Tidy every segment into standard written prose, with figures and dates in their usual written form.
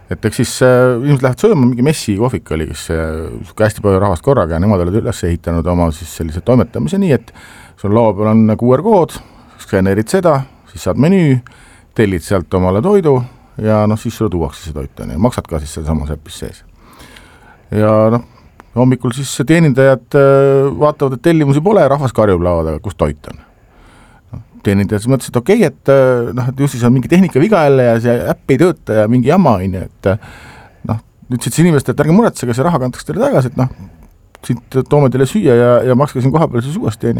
et eks siis inimesed lähevad sööma, mingi messi kohvik oli, kes hästi palju rahvast korraga ja nemad olid üles ehitanud oma siis sellise toimetamise nii, et sul laua peal on QR-kood, skäänerid seda, siis saad menüü, tellid sealt omale toidu ja siis sulle tuuakse see toit, maksad ka siis selle samas äppis sees. Ja hommikul siis teenindajad vaatavad, et tellimusi pole, rahvas karjub lauada, kus toit on. Teenindajad mõtlesid, et okei, et just siis on mingi tehnika viga jälle ja see äpp ei tööta ja mingi jama on, et nüüd siis inimesed, et ärge muretsege, see raha kantakse teile tagasi, et siit toome teile süüa ja makske siin kohapeal siis uuesti.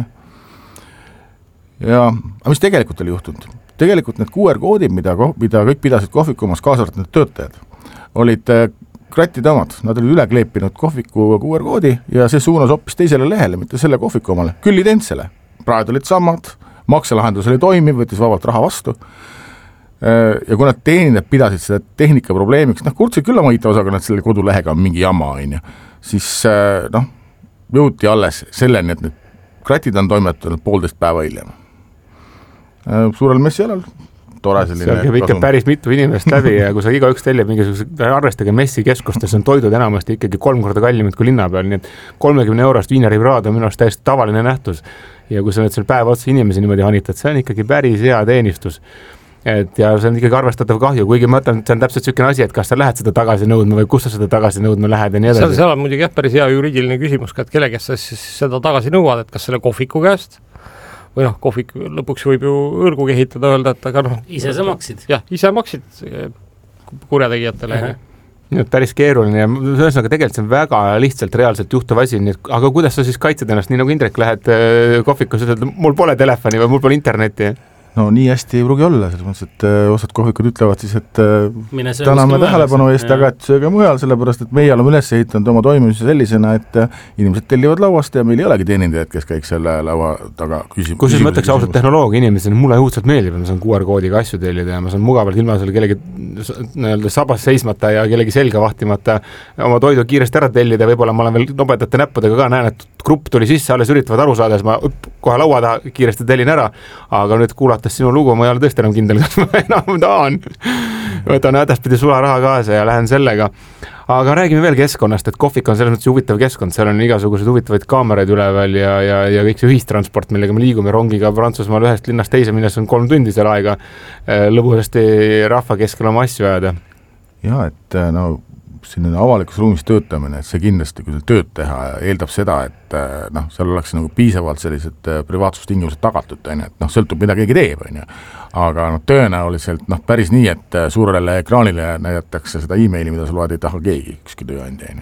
Ja mis tegelikult oli juhtunud? Tegelikult need QR-koodid, mida kõik pidasid kohviku omas kaasarvad need töötajad, olid kratide omad, nad olid üle kleepinud kohviku QR-koodi ja see suunas hoopis teisele lehele, mitte selle kohviku omale, küll identsele. Praegu olid samad, makselahendus oli toimiv, võttis vabalt raha vastu ja kui nad teenindajad pidasid seda tehnika probleemiks, kurtsid küll oma IT-osakonnad selle kodulehega on mingi jama, siis jõuti alles selleni, et need kratid on toimetanud 1,5 päeva hiljem. Suurel messi alal, tore selline. Seal käib ikka päris mitu inimest läbi ja kui sa igaüks tellib mingisugused, arvestage messi keskustes on toidud enamasti ikkagi 3 korda kallimad kui linna peal, nii et 30 eurost viinaribraad on minu arust täiesti tavaline nähtus. Ja kui sa nüüd seal päeva otsa inimesi niimoodi hanitad, see on ikkagi päris hea teenistus. Ja see on ikkagi arvestatav kahju, kuigi ma mõtlen, et see on täpselt selline asi, et kas sa lähed seda tagasi nõudma või kus sa seda tagasi nõudma lähed ja nii edasi. Seal on muidugi päris hea juriidiline küsimus, et kelle kes sa siis seda tagasi nõuad, et kas selle kohviku käest või kohvik lõpuks võib ju õrgu kehitada, öelda, et aga ise sa maksid. Jah, ise maksid kurjategijatele. Nii, päris keeruline ja ühesõnaga tegelikult see on väga lihtsalt reaalselt juhtuv asi, aga kuidas sa siis kaitsed ennast, nii nagu Indrek lähed kohvikus, et mul pole telefoni või mul pole internetti? No nii hästi ei pruugi olla, selles mõttes, et osad kohvikud ütlevad siis, et täname tähelepanu eest, aga et sööge mujal, sellepärast, et meie oleme üles ehitanud oma toimimise sellisena, et inimesed tellivad lauast ja meil ei olegi teenindajad, kes käiks selle laua taga küsimus. Kus siis mõtleks ausalt tehnoloogia inimesed, mulle õudselt meeldib, ma saan QR-koodiga asju tellida ja ma saan mugavalt ilma selle kellegi sabas seismata ja kellegi selga vahtimata oma toidu kiiresti ära tellida, võib-olla ma olen veel nobedate näppudega ka näen, et grupp tuli sisse, alles üritavad aru saada, ma kohe laua taha kiiresti tellin ära, aga nüüd kuulates sinu lugu, ma ei ole tõesti enam kindel, kas ma enam tahan. Võtan hädaspidi sularaha kaasa ja lähen sellega. Aga räägime veel keskkonnast, et kohvik on selles mõttes huvitav keskkond, seal on igasugused huvitavaid kaameraid üleval ja kõik see ühistransport, millega me liigume rongiga Prantsusmaal ühest linnast teise, milles on 3 tundi seal aega lõbusasti rahva keskel oma asju ajada. Ja, et selline avalikus ruumis töötamine, et see kindlasti, kui tööd teha, eeldab seda, et seal oleks piisavalt sellised privaatsustingimused tagatud, et sõltub, mida keegi teeb, aga tõenäoliselt päris nii, et suurele ekraanile näidatakse seda e-maili, mida sa loed, ei taha keegi, ükski tööandja.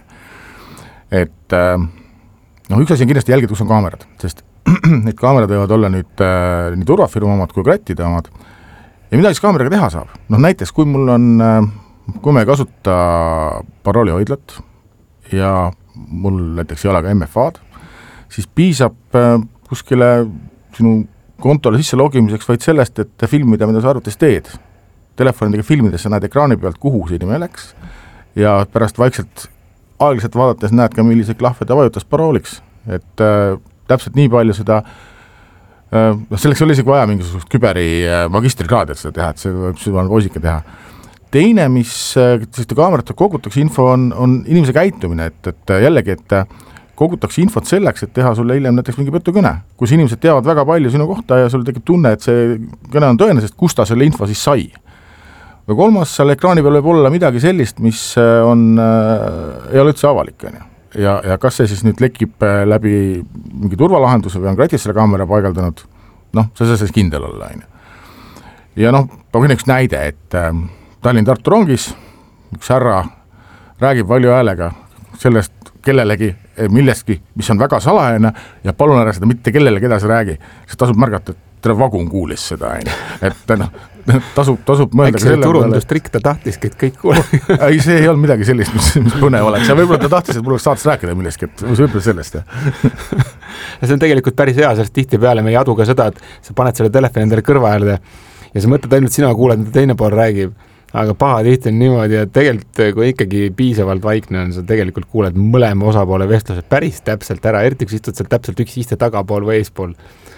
Et üks asi on kindlasti jälgida, kus on kaamerad, sest need kaamerad võivad olla nüüd nii turvafirma omad kui krattide omad ja mida siis kaameraga teha saab? Näiteks, kui me ei kasuta paroolihoidlat ja mul näiteks ei ole ka MFA-d, siis piisab kuskile sinu kontole sisse logimiseks vaid sellest, et filmida, mida sa arvates teed. Telefonidega filmides sa näed ekraani pealt, kuhu see inimene läks ja pärast vaikselt aeglaselt vaadates näed ka, millise klahve ta vajutas parooliks. Et täpselt nii palju seda, selleks oli isegi vaja mingisugust küberi magistrikraadi, et seda teha, et see võib süvane poisike teha. Teine, mis kaamerate kogutakse info, on inimese käitumine, et jällegi, et kogutakse infot selleks, et teha sulle hiljem näiteks mingi petukõne, kus inimesed teavad väga palju sinu kohta ja sul tekib tunne, et see kõne on tõene, sest kus ta selle info siis sai. Või kolmas, seal ekraani peal võib olla midagi sellist, mis ei ole üldse avalik. Ja kas see siis nüüd lekib läbi mingi turvalahenduse või on kratis selle kaamera paigaldanud, see siis kindel olla. Ja ma võin üks näide, et Tallinn-Tartu rongis üks härra räägib valju häälega sellest kellelegi millestki, mis on väga salajane ja palun ära seda mitte kellelegi edasi räägi, sest tasub märgata, et terve vagun kuulis seda. Et tasub mõelda ka selle peale. Turundustrikk ta tahtiski, et kõik kuuleb. Ei, see ei olnud midagi sellist, mis põne oleks. Ja võib-olla ta tahtis, et mul oleks saates rääkida millestki, et võib-olla sellest. Ja see on tegelikult päris hea, sest tihti peale me ei adu ka seda, et sa paned selle telefoni endale kõrva äärde ja sa mõtled ainult sina kuuled, mida teine pool räägib. Aga paha tihti on niimoodi, et tegelikult kui ikkagi piisavalt vaikne on, sa tegelikult kuuled mõlema osapoole vestluse päris täpselt ära, eriti kui istud seal täpselt üks iste tagapool või eespool.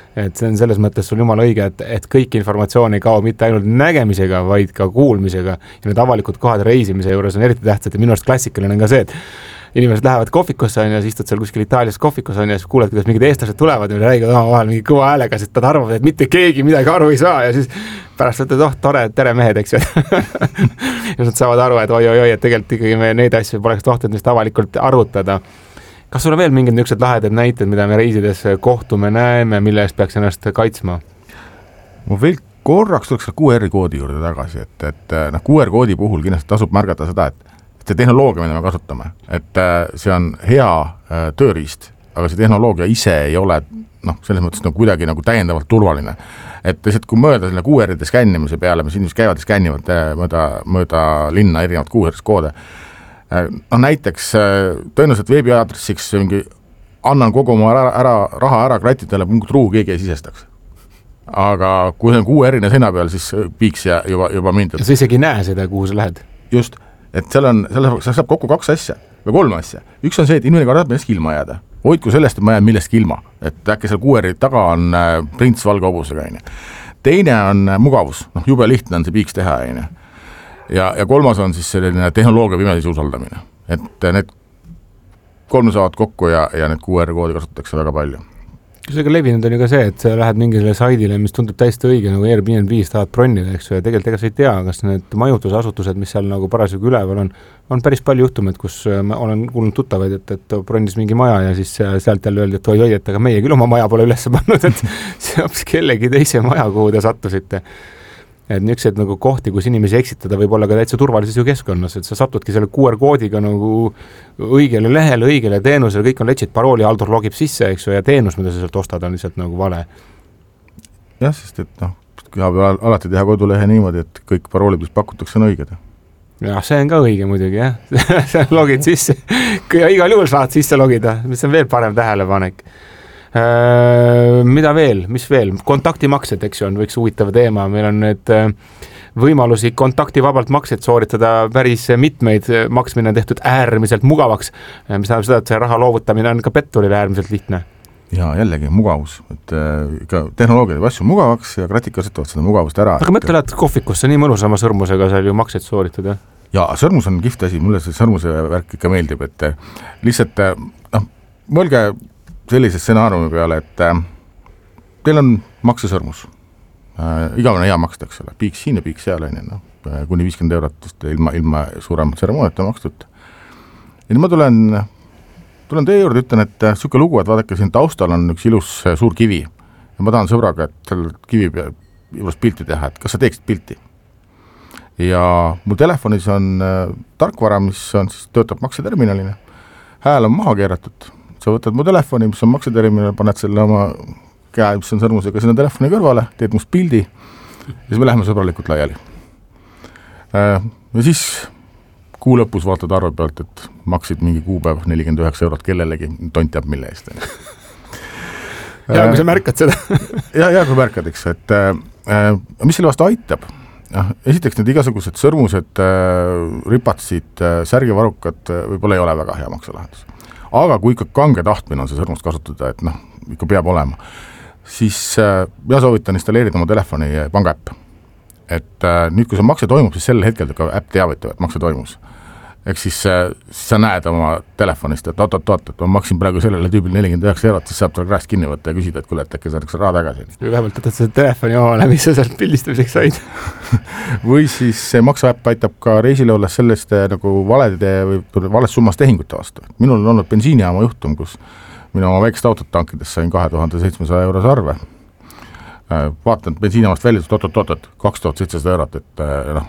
et see on selles mõttes sul jumala õige, et kõik informatsioon ei kao mitte ainult nägemisega, vaid ka kuulmisega ja need avalikud kohad reisimise juures on eriti tähtsad ja minu arust klassikaline on ka see, et inimesed lähevad kohvikusse ja siis istud seal kuskil Itaalias kohvikus ja siis kuuled, kuidas mingid eestlased tulevad ja räägivad omavahel mingi kõva häälega, sest nad arvavad, et mitte keegi midagi aru ei saa ja siis pärast võtad, tore, tere mehed, eks ju. ja nad saavad aru, et oi, et tegelikult ikkagi me neid asju poleks tohtinud vist avalikult arutada. Kas sul on veel mingid niisugused lahedad näited, mida me reisides kohtume, näeme, mille eest peaks ennast kaitsma? Ma veel korraks tuleks QR-koodi juurde tagasi, et QR-koodi puhul kindlasti tasub märgata seda, et see tehnoloogia, mida me kasutame, et see on hea tööriist, aga see tehnoloogia ise ei ole selles mõttes kuidagi täiendavalt turvaline. Et lihtsalt kui mööda selle QR-ide skännimise peale, mis inimesed käivad ja skännivad mööda linna erinevad QR-koode, näiteks tõenäoliselt veebiaadressiks annan kogu oma raha ära kratitele.ru, keegi ei sisestaks. Aga kui see on QR-ine seina peal, siis piiks ja juba mindud. Sa isegi näe seda, kuhu sa lähed. Just, et seal saab kokku 2 asja või 3 asja. Üks on see, et inimene kardab millestki ilma jääda. Hoidku sellest, et ma jään millestki ilma. Et äkki seal QR-i taga on prints valge hobusega. Teine on mugavus. Jube lihtne on see piiks teha. Ja 3. on siis selline tehnoloogia pimedis usaldamine. Et need 3 saavad kokku ja need QR-koodi kasutatakse väga palju. Kusega levinud on ju ka see, et sa lähed mingile saidile, mis tundub täiesti õige, nagu Airbnb-s tahad bronnida, eks ju, ja tegelikult sa ei tea, kas need majutusasutused, mis seal nagu parasjagu üleval on päris palju juhtumeid, kus ma olen kuulnud tuttavaid, et bronnis mingi maja ja siis sealt jälle öeldi, et oi, et aga meie küll oma maja pole üles pannud, et see hoopis kellegi teise maja, kuhu te sattusite. Et niisugused nagu kohti, kus inimesi eksitada võib olla ka täitsa turvalises ju keskkonnas, et sa satudki selle QR-koodiga nagu õigele lehele, õigele teenusele, kõik on legit, parooli Aldur logib sisse, eks ju, ja teenus, mida sa sealt ostad, on lihtsalt nagu vale. Jah, sest et saab alati teha kodulehe niimoodi, et kõik paroolid, mis pakutakse, on õiged. Ja see on ka õige muidugi, jah. Sa logid sisse ja igal juhul saad sisse logida, mis on veel parem tähelepanek. Mida veel, mis veel? Kontaktimaksed, eks ju, on võiks huvitav teema. Meil on need võimalusi kontaktivabalt makset sooritada päris mitmeid, maksmine on tehtud äärmiselt mugavaks, mis tähendab seda, et see raha loovutamine on ka petturile äärmiselt lihtne. Ja jällegi mugavus, et ka tehnoloogia asju mugavaks ja kratik kasutavad seda mugavust ära. Aga mõtle, et kohvikusse nii mõnusama sõrmusega seal ju makset sooritada. Ja sõrmus on kihvt asi, mulle see sõrmuse värk ikka meeldib, et lihtsalt mõelge sellise stsenaariumi peale, et teil on maksesõrmus. Igavene hea maksta, eks ole. Piiks siin ja piiks seal on, kuni 50 eurot ilma suuremat tseremooniat makstud. Ja nüüd ma tulen teie juurde, ütlen, et siuke lugu, et vaadake, siin taustal on üks ilus suur kivi. Ja ma tahan sõbraga, et seal kivi juures pilti teha, et kas sa teeksid pilti. Ja mul telefonis on tarkvara, mis siis töötab makseterminalina. Hääl on maha keeratud. Sa võtad mu telefoni, mis on makseterminal, paned selle oma käe, mis on sõrmusega sinna telefoni kõrvale, teed must pildi ja siis me läheme sõbralikult laiali. Ja siis kuu lõpus vaatad arve pealt, et maksid mingi kuupäev 49 eurot kellelegi, tont teab mille eest. Ja kui sa märkad seda. ja kui märkad, eks, et mis selle vastu aitab? Esiteks need igasugused sõrmused, ripatsid, särgivarukad võib-olla ei ole väga hea makselahendus. Aga kui ikka kange tahtmine on see sõrmust kasutada, et ikka peab olema, siis mina soovitan installeerida oma telefoni pangaäpp. Et nüüd, kui see makse toimub, siis sel hetkel ka äpp teavitab, et makse toimus. Ehk siis sa näed oma telefonist, et oot, ma maksin praegu sellele tüübil 49 eurot, siis saab tal kraest kinni võtta ja küsida, et kuule, et äkki saadaks raha tagasi. Või vähemalt võtad seda telefoni omale, mis sa sealt pildistamiseks said. Või siis see makseäpp aitab ka reisile olles sellest nagu valede või valest summast tehingute vastu. Minul on olnud bensiinijaama juhtum, kus mina oma väikest autot tankides sain 2700 euros arve. Vaatan bensiinijaamast välja, oot, 2700 eurot, et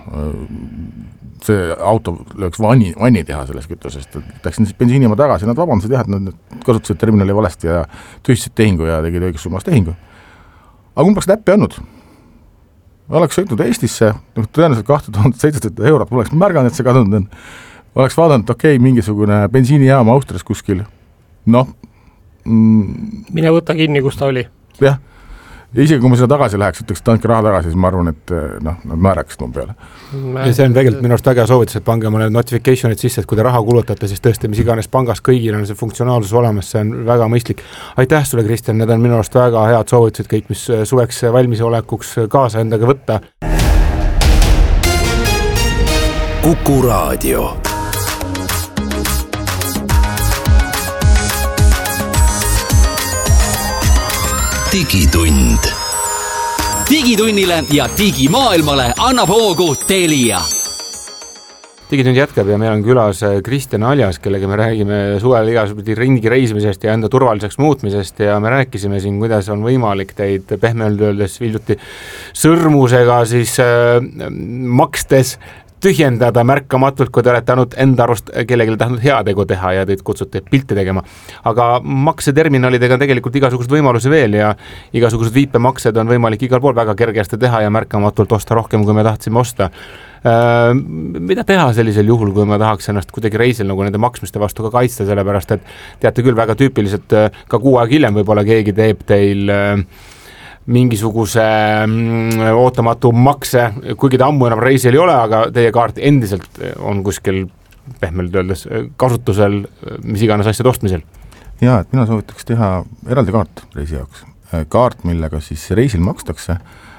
see auto lööks vanni teha selles kütusest. Läksin siis bensiinijaama tagasi, nad vabandasid jah, et nad kasutasid terminali valesti ja tühistasid tehingu ja tegid õiges summas tehingu. Aga kui poleks äppi andnud, oleks sõitnud Eestisse, tõenäoliselt 2700 eurot, ma oleks märganud, et see kadunud on. Oleks vaadanud, mingisugune bensiinijaama Austrias kuskil. Mine võta kinni, kus ta oli. Jah. isegi kui ma seda tagasi läheks, ütleks, et andke raha tagasi, siis ma arvan, et noh, nad naeraksid mu peale. Ja see on tegelikult minu arust väga soovitus, et pange mõne notification'id sisse, et kui te raha kulutate, siis tõesti, mis iganes pangas kõigil on see funktsionaalsus olemas, see on väga mõistlik. Aitäh sulle, Kristjan, need on minu arust väga head soovitused kõik, mis suveks valmisolekuks kaasa endaga võtta. Kuku Raadio. Digitund. Digitunnile ja digimaailmale annab hoogu Telia. Digitund jätkab ja meil on külas Kristjan Aljas, kellega me räägime suvel igasugused ringi reisimisest ja enda turvaliseks muutmisest ja me rääkisime siin, kuidas on võimalik teid pehmelt öeldes viljuti sõrmusega siis makstes tühjendada märkamatult, kui te olete ainult enda arust kellelegi tahtnud heategu teha ja teid kutsute pilti tegema. Aga makseterminalidega on tegelikult igasugused võimalusi veel ja igasugused viipemaksed on võimalik igal pool väga kergesti teha ja märkamatult osta rohkem, kui me tahtsime osta. Mida teha sellisel juhul, kui ma tahaks ennast kuidagi reisil nagu nende maksmiste vastu ka kaitsta, sellepärast et teate küll väga tüüpiliselt ka 6 aega hiljem võib-olla keegi teeb teil mingisuguse ootamatu makse, kuigi ta ammu enam reisil ei ole, aga teie kaart endiselt on kuskil pehmelt öeldes kasutusel mis iganes asjade ostmisel. Jaa, et mina soovitaks teha eraldi kaart reisi jaoks. Kaart, millega siis reisil makstakse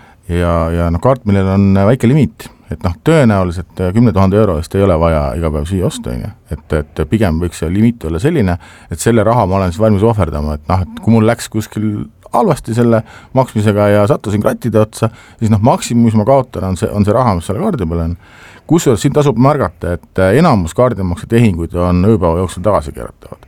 ja no kaart, millel on väike limiit, et noh, tõenäoliselt 10 000 euro eest ei ole vaja iga päev süüa osta, et pigem võiks see limiit olla selline, et selle raha ma olen siis valmis ohverdama, et noh, et kui mul läks kuskil halvasti selle maksmisega ja sattusin krattide otsa, siis noh, maksimumis ma kaotan on see raha, mis selle kaardi peal on. Kusjuures siin tasub märgata, et enamus kaardimakse tehinguid on ööpäeva jooksul tagasi keeratavad.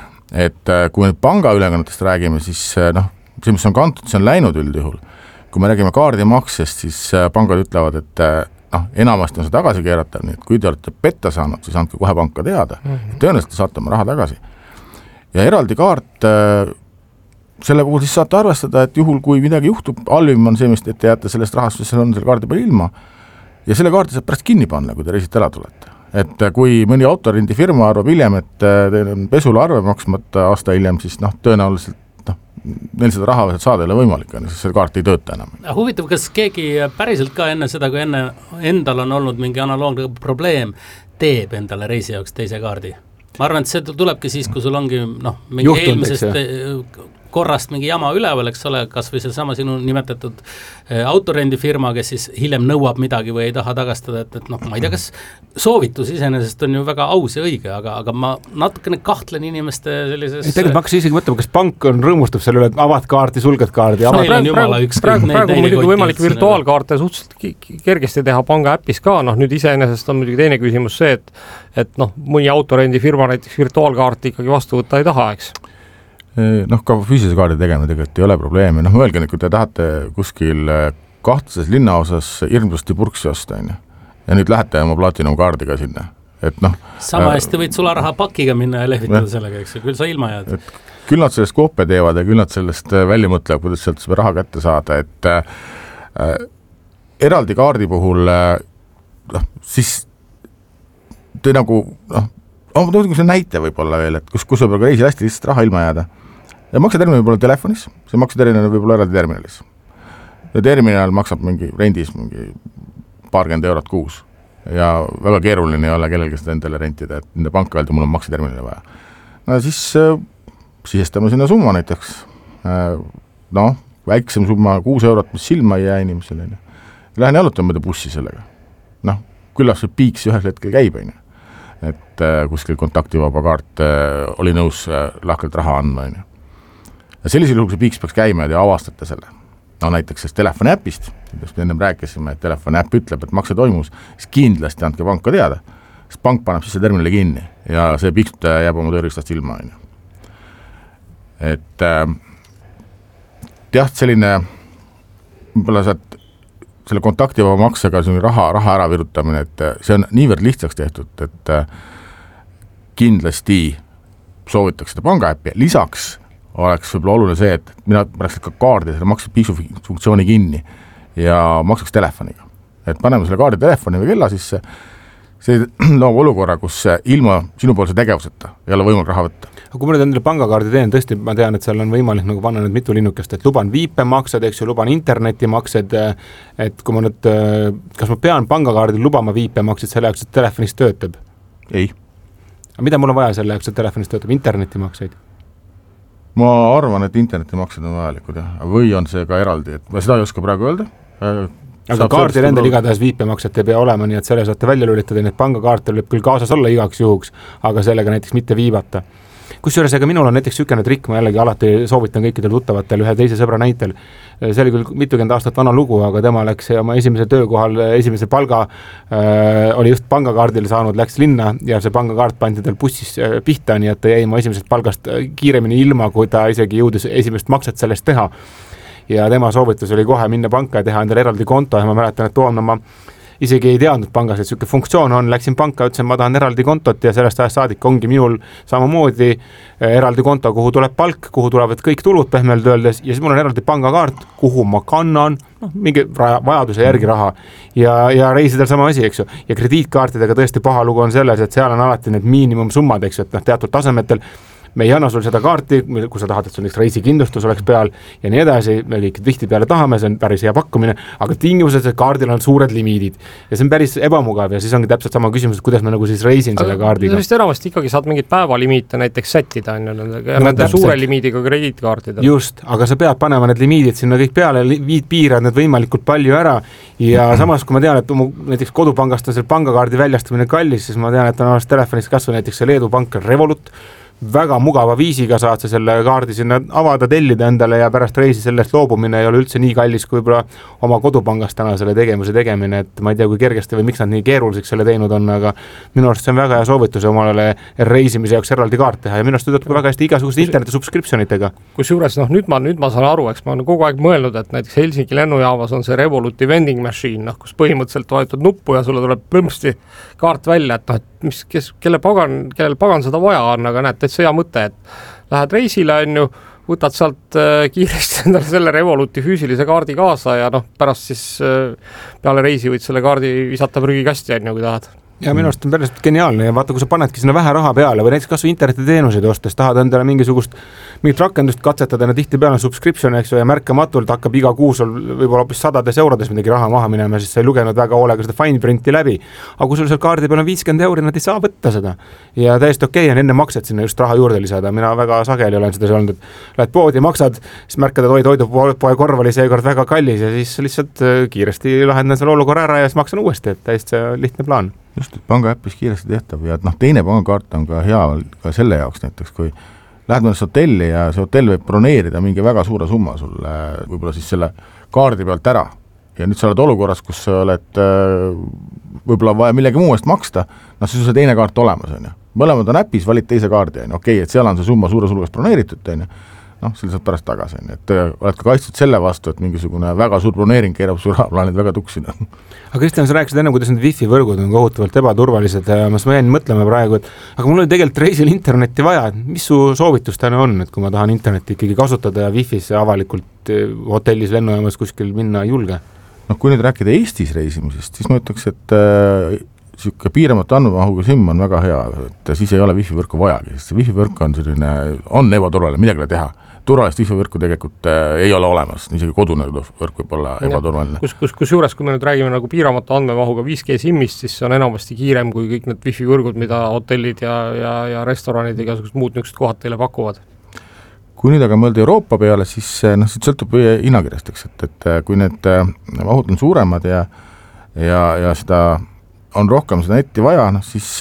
Et kui me pangaülekannetest räägime, siis noh, see, mis on kantud, see on läinud üldjuhul. Kui me räägime kaardimaksest, siis pangad ütlevad, et noh, enamasti on see tagasi keeratav, nii et kui te olete petta saanud, siis andke kohe panka teada. Tõenäoliselt saate oma raha tagasi. Ja eraldi kaart selle puhul siis saate arvestada, et juhul kui midagi juhtub, halvim on see, mis te jääte sellest rahast, mis on selle kaardi peal ilma ja selle kaardi saab pärast kinni panna, kui te reisite ära tulete. Et kui mõni autorendi firma arvab hiljem, et teil on pesule arve maksmata aasta hiljem, siis noh, tõenäoliselt neil seda raha saada ei ole võimalik, siis see kaart ei tööta enam. Huvitav, kas keegi päriselt ka enne seda, kui endal on olnud mingi analoogne probleem, teeb endale reisi jaoks teise kaardi? Ma arvan, et see tulebki siis, kui sul ongi mingi eelmisest korrast mingi jama üleval, eks ole, kas või seesama sinu nimetatud autorendifirma, kes siis hiljem nõuab midagi või ei taha tagastada, et noh, ma ei tea, kas soovitus iseenesest on ju väga aus ja õige, aga ma natukene kahtlen inimeste sellises... Tegelikult ma hakkas isegi mõtlema, kas pank on rõõmustab selle üle, et avad kaarti, sulged kaardi. Praegu muidugi võimalik virtuaalkaarte suhteliselt kergesti teha panga äpis ka, noh nüüd iseenesest on muidugi teine küsimus see, et noh, mõni autorendifirma näiteks virtuaalkaarti ikkagi vastu võtta ei taha, eks? Noh, ka füüsilise kaardi tegemine tegelikult ei ole probleemi. Noh, mõelge nüüd, kui te tahate kuskil kahtlases linnaosas hirmsasti purksi osta, ja nüüd lähete oma platinum kaardiga sinna. Et noh, sama hästi võid sularaha pakiga minna ja lehvitada sellega, eks, küll sa ilma jääd. Küll nad sellest koopia teevad ja küll nad sellest välja mõtlevad, kuidas sealt seda raha kätte saada, et eraldi kaardi puhul siis te nagu see näite võib olla veel, et kus võib olla reisil hästi lihtsalt raha ilma jääda. Ja makseterminal võib olla telefonis, see makseterminal võib olla eraldi terminalis. Ja terminal maksab rendis mingi paarkümmend eurot kuus ja väga keeruline ei ole kellelgi seda endale rentida, et nende panka öelda, mul on makseterminali vaja. No siis sisestame sinna summa näiteks, väiksem summa 6 eurot, mis silma ei jää inimesele. Lähen jalutan mõnda bussi sellega. Küllap see piiks ühes hetkel käib, et kuskil kontaktivaba kaart oli nõus lahkelt raha andma. Ja sellisel juhul see piiks peaks käima ja avastate selle. Näiteks sellest telefoni äpist, millest me ennem rääkisime, et telefoni äpp ütleb, et makse toimus, siis kindlasti andke panka teada, sest pank paneb siis see terminali kinni ja see piiksutaja jääb oma tööriistast ilma. Et selline võib-olla selle kontaktivaba maksega raha ära virutamine, et see on niivõrd lihtsaks tehtud, et kindlasti soovitaks seda pangaäppi. Lisaks oleks võib-olla oluline see, et mina pärast ka kaardi selle makse piiksu funktsiooni kinni ja maksaks telefoniga. Et paneme selle kaardi telefoni või kella sisse, see loob olukorra, kus ilma sinupoolse tegevuseta ei ole võimalik raha võtta. Aga kui ma nüüd endale pangakaardi teen, tõesti ma tean, et seal on võimalik nagu panna need mitu linnukest, et luban viipemaksed, eks ju, luban internetimaksed, et kui ma nüüd, kas ma pean pangakaardil lubama viipemaksed selle jaoks, et telefonis töötab? Ei. Aga mida mul on vaja selle jaoks, et telefonis töötab? Internetimakseid? Ma arvan, et internetimaksed on vajalikud jah, või on see ka eraldi, et ma seda ei oska praegu öelda. Aga kaardil endal igatahes viipemakset ei pea olema, nii et selle saate välja lülitada, nii et pangakaartel võib küll kaasas olla igaks juhuks, aga sellega näiteks mitte viivata. Kusjuures ega minul on näiteks sükene trikk, ma jällegi alati soovitan kõikidel tuttavatel ühe teise sõbra näitel. See oli küll mitukümmend aastat vana lugu, aga tema läks oma esimese töökohal, esimese palga oli just pangakaardil saanud, läks linna ja see pangakaart pandi tal bussis pihta, nii et ta jäi oma esimesest palgast kiiremini ilma, kui ta isegi jõudis esimest makset sellest teha. Ja tema soovitus oli kohe minna panka ja teha endale eraldi konto ja ma mäletan, et toona ma isegi ei teadnud pangas, et selline funktsioon on, läksin panka, ütlesin, ma tahan eraldi kontot ja sellest ajast saadik ongi minul samamoodi eraldi konto, kuhu tuleb palk, kuhu tulevad kõik tulud pehmelt öeldes ja siis mul on eraldi pangakaart, kuhu ma kannan mingi vajaduse järgi raha ja reisidel sama asi, eks ju. Ja krediitkaartidega tõesti paha lugu on selles, et seal on alati need miinimumsummad, eks ju, et teatud tasemetel me ei anna sul seda kaarti, kui sa tahad, et sul reisikindlustus oleks peal ja nii edasi, me kõik tihti peale tahame, see on päris hea pakkumine, aga tingimused, et kaardil on suured limiidid ja see on päris ebamugav ja siis ongi täpselt sama küsimus, et kuidas ma nagu siis reisin selle kaardiga. Vist enamasti ikkagi saad mingid päevalimiite näiteks sättida nende suure limiidiga krediitkaartidel. Just, aga sa pead panema need limiidid sinna kõik peale, piirad need võimalikult palju ära ja samas, kui ma tean, et näiteks kodupangast on selle pangakaardi väljastamine kallis, siis ma tean, et on telefonis kas või näiteks see Leedu pank Revolut, väga mugava viisiga saad sa selle kaardi sinna avada, tellida endale ja pärast reisi sellest loobumine ei ole üldse nii kallis kui võib-olla oma kodupangast täna selle tegemine, et ma ei tea, kui kergesti või miks nad nii keeruliseks selle teinud on, aga minu arust see on väga hea soovitus omale reisimise jaoks eraldi kaart teha ja minu arust töötab ka väga hästi igasuguste interneti subscriptionitega. Kusjuures nüüd ma saan aru, eks ma olen kogu aeg mõelnud, et näiteks Helsingi lennujaamas on see Revoluti vending machine, kus põhimõtteliselt vajutad nuppu ja sulle tuleb plõmpsti kaart välja, et kellel pagan seda vaja on, aga näed, täitsa hea mõte, et lähed reisile, on ju, võtad sealt kiiresti endale selle Revoluti füüsilise kaardi kaasa ja pärast siis peale reisi võid selle kaardi visata prügikasti, on ju, kui tahad. Ja minu arust on päris geniaalne ja vaata, kui sa panedki sinna vähe raha peale või näiteks kas või internetiteenuseid ostes, tahad endale mingit rakendust katsetada, tihti peale subscription, eks ju, ja märkamatult hakkab iga kuu sul võib-olla hoopis sadades eurodes midagi raha maha minema, siis sa ei lugenud väga hoolega seda fine printi läbi. Aga kui sul seal kaardi peal on 50 €, nad ei saa võtta seda. Ja täiesti okei on enne makset sinna just raha juurde lisada. Mina väga sageli olen seda olnud, et lähed poodi, maksad, siis märkad, et toidupoe korv oli seekord väga kallis ja siis lihtsalt kiiresti lahendan selle olukorra ära ja siis maksan uuesti, et täiesti lihtne plaan. Just, et panga äppis kiiresti tehtav ja teine pangakaart on ka hea ka selle jaoks näiteks, kui lähed mõnest hotelli ja see hotell võib broneerida mingi väga suure summa sulle võib-olla siis selle kaardi pealt ära ja nüüd sa oled olukorras, kus sa oled võib-olla vaja millegi muu eest maksta, siis on see teine kaart olemas, on ju. Mõlemad on äpis, valid teise kaardi, on ju, okei, et seal on see summa suures hulgas broneeritud, on ju, selle saad pärast tagasi, et oled ka kaitstud selle vastu, et mingisugune väga suur broneering keerab su rahaplaanid väga tuksina. Aga Kristjan, sa rääkisid enne, kuidas need wifi võrgud on kohutavalt ebaturvalised ja ma jäin mõtlema praegu, et aga mul on tegelikult reisil internetti vaja, et mis su soovitus täna on, et kui ma tahan internetti ikkagi kasutada ja wifi'sse avalikult hotellis, lennujaamas kuskil minna ei julge? Kui nüüd rääkida Eestis reisimisest, siis ma ütleks, et siuke piiramatu andmemahuga SIM on väga hea, et siis ei ole wifi võrku vajagi, sest see wifi võrk on ebaturvaline, midagi teha. Turvalist wifi-võrku tegelikult ei ole olemas, isegi kodune võrk võib olla ebaturvaline. Kusjuures, kui me nüüd räägime nagu piiramatu andmemahuga 5G SIM-ist, siis see on enamasti kiirem kui kõik need wifi-võrgud, mida hotellid ja restoranid ja igasugused muud niisugused kohad teile pakuvad. Kui nüüd aga mõelda Euroopa peale, siis sõltub hinnakirjast, et kui need mahud on suuremad ja seda on rohkem seda netti vaja, siis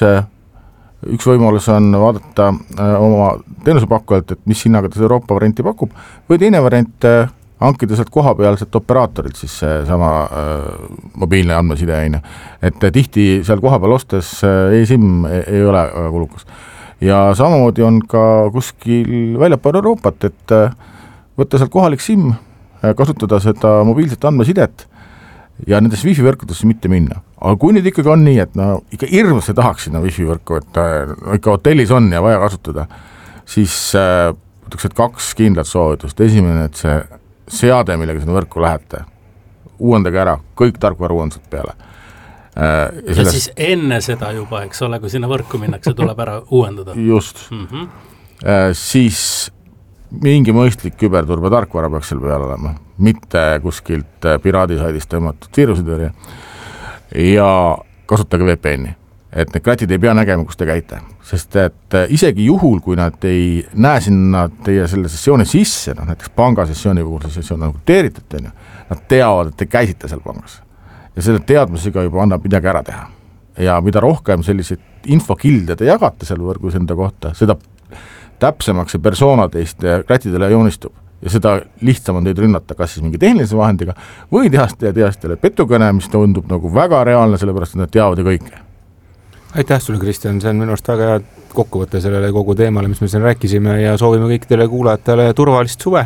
üks võimalus on vaadata oma teenusepakkujalt, et mis hinnaga ta Euroopa varianti pakub, või teine variant hankida sealt kohapealset operaatorit, siis sama mobiilne andmeside, et tihti seal kohapeal ostes eSIM ei ole kulukas. Ja samamoodi on ka kuskil väljapool Euroopat, et võtta sealt kohalik SIM, kasutada seda mobiilset andmesidet ja nendes wifi-võrkudesse mitte minna. Aga kui nüüd ikkagi on nii, et ikka hirmsasti tahaks sinna wifi-võrku, et ikka hotellis on ja vaja kasutada, siis võtaks, et 2 kindlat soovitust. Esimene, et see seade, millega sinna võrku lähete, uuendage ära, kõik tarkvaru on sealt peale. ja siis enne seda juba, eks ole, kui sinna võrku minnakse, tuleb ära uuendada. Just. Siis mingi mõistlik küberturbe tarkvara peaks seal peal olema, mitte kuskilt piraadisaidist tõmmatud viirusetõrje ja kasutage VPN-i, et need kratid ei pea nägema, kus te käite, sest et isegi juhul, kui nad ei näe sinna teie selle sessiooni sisse, näiteks pangasessiooni puhul see sessioon on noteeritud, nad teavad, et te käisite seal pangas ja selle teadmisega juba annab midagi ära teha ja mida rohkem selliseid infokilde te jagate seal võrgus enda kohta, seda täpsemaks see persona teist kratidele joonistub ja seda lihtsam on teid rünnata, kas siis mingi tehnilise vahendiga või tehastele petukõne, mis tundub nagu väga reaalne, sellepärast et nad teavad ju kõike. Aitäh sulle, Kristjan, see on minu arust väga hea kokkuvõte sellele kogu teemale, mis me siin rääkisime ja soovime kõikidele kuulajatele turvalist suve.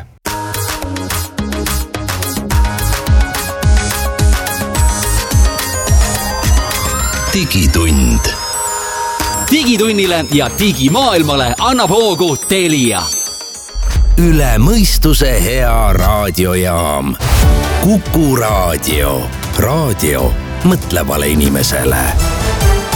digitund. Digitunnile ja digimaailmale annab hoogu Telia. Üle mõistuse hea raadiojaam. Kuku Raadio. Raadio mõtlevale inimesele.